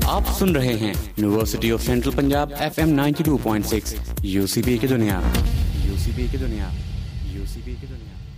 आप सुन रहे हैं university of central Punjab FM 92.6 UCP की दुनिया।